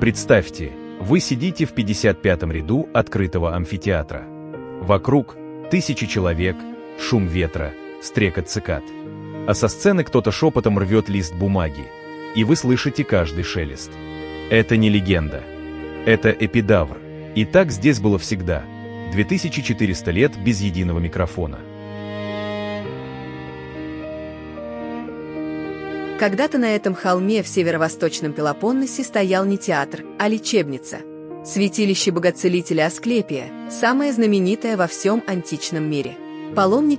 Представьте, вы сидите в 55-м ряду открытого амфитеатра. Вокруг тысячи человек, шум ветра, стрекот цикад. А со сцены кто-то шепотом рвет лист бумаги, и вы слышите каждый шелест. Это не легенда. Это эпидавр. И так здесь было всегда. 2400 лет без единого микрофона. Когда-то на этом холме в северо-восточном Пелопоннесе стоял не театр, а лечебница. Святилище богоцелителя Асклепия, самое знаменитое во всем античном мире. Паломники